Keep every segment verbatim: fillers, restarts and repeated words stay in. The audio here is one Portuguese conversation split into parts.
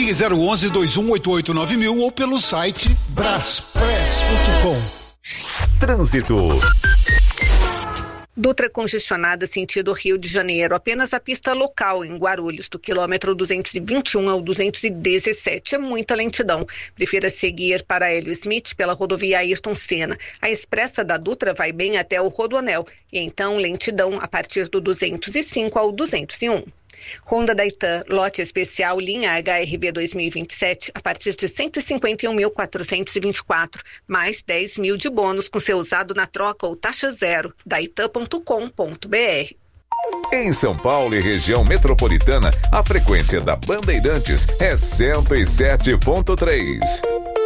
Ligue zero onze, dois um oito oito nove mil ou pelo site braspress ponto com. Trânsito. Dutra congestionada sentido Rio de Janeiro, apenas a pista local em Guarulhos, do quilômetro duzentos e vinte e um ao duzentos e dezessete. É muita lentidão. Prefira seguir para Hélio Smith pela rodovia Ayrton Senna. A expressa da Dutra vai bem até o Rodoanel e então lentidão a partir do duzentos e cinco ao duzentos e um. Honda Daitan, lote especial, linha H R V dois mil e vinte e sete, a partir de cento e cinquenta e um mil quatrocentos e vinte e quatro, mais dez mil de bônus com seu usado na troca ou taxa zero. daitan ponto com ponto br. Em São Paulo e região metropolitana, a frequência da Bandeirantes é cento e sete ponto três.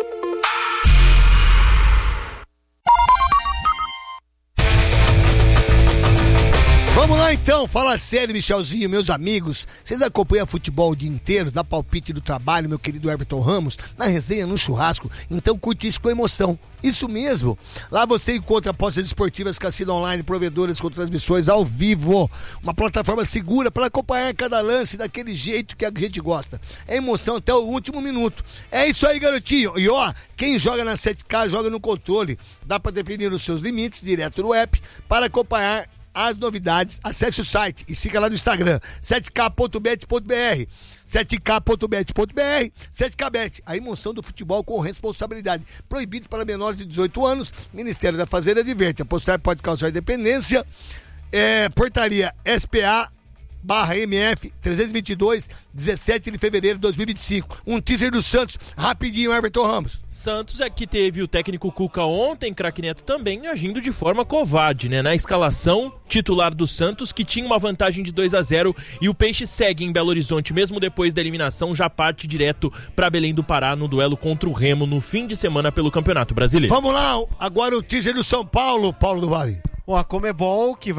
Vamos lá então, fala sério, Michelzinho, meus amigos. Vocês acompanham futebol o dia inteiro, dá palpite do trabalho, meu querido Everton Ramos, na resenha, no churrasco, então curte isso com emoção. Isso mesmo, lá você encontra apostas esportivas, cassino online, provedoras com transmissões ao vivo, uma plataforma segura para acompanhar cada lance daquele jeito que a gente gosta. É emoção até o último minuto. É isso aí, garotinho. E ó, quem joga na sete K joga no controle. Dá para definir os seus limites direto no app para acompanhar as novidades. Acesse o site e siga lá no Instagram, sete k ponto bet ponto br, sete k ponto bet ponto br, sete K Bet, a emoção do futebol com responsabilidade. Proibido para menores de dezoito anos, Ministério da Fazenda adverte, apostar pode causar dependência. É, portaria S P A barra M F trezentos e vinte e dois, dezessete de fevereiro de dois mil e vinte e cinco. Um teaser do Santos, rapidinho, Everton Ramos. Santos é que teve o técnico Cuca ontem, craque Neto também, agindo de forma covarde, né? Na escalação, titular do Santos, que tinha uma vantagem de dois a zero, e o Peixe segue em Belo Horizonte, mesmo depois da eliminação, já parte direto para Belém do Pará no duelo contra o Remo no fim de semana pelo Campeonato Brasileiro. Vamos lá, agora o teaser do São Paulo, Paulo do Vale. Bom, a Conmebol, que vai